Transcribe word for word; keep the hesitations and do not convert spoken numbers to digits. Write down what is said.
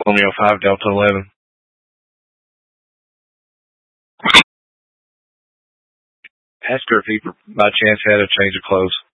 Romeo five, Delta eleven. Ask her if he by chance had a change of clothes.